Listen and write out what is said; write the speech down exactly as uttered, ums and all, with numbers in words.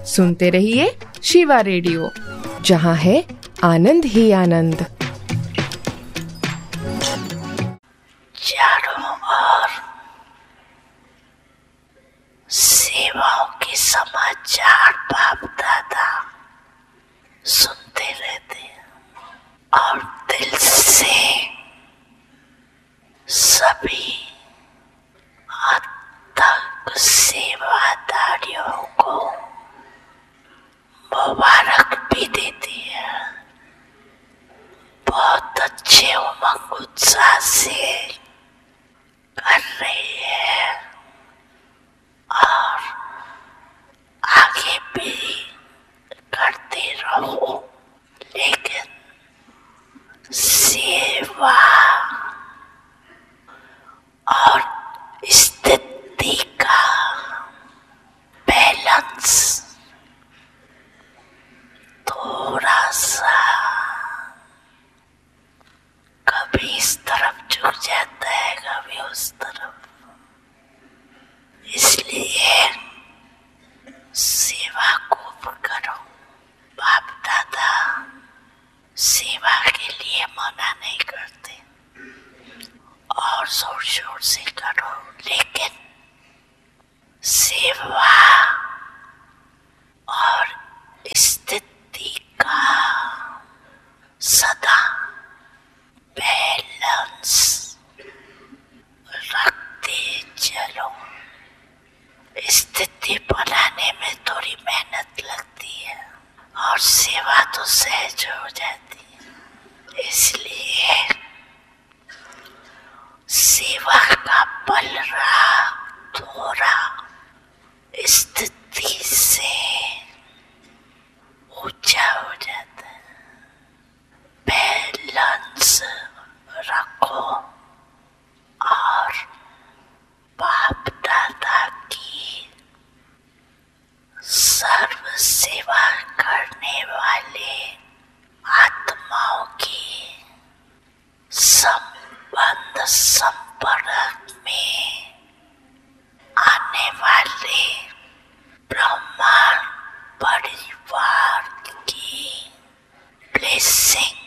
सुनते रहिए शिवा रेडियो, जहाँ है आनंद ही आनंद। चारों ओर सेवाओं के समाचार बाप दादा सुनते रहते हैं और दिल से सभी तक सेवादारियों को मुबारक भी देती है। बहुत अच्छे उमंग उत्साह से कर रही है और आगे भी करते रहो, लेकिन सेवा और स्थिति का बैलेंस थोड़ा सा कभी इस तरफ झुक जाता है, कभी उस तरफ। इसलिए सेवा खूब करो। बाप दादा सेवा के लिए मना नहीं करते और जोर शोर से करो, लेकिन सेवा और स्थिति का सदा बैलेंस रखते चलो। स्थिति बनाने में थोड़ी मेहनत लगती है और सेवा तो सहज हो जाती है। इसलिए सेवा का बल रहा थोड़ा स्थिति से ऊंचा हो जाता है। बैलेंस रखो और बाप दादा की सर्व सेवा करने वाले आत्माओं की संबंध संपर्क में आने वाले ब्रह्मांड परिवार की ब्लेसिंग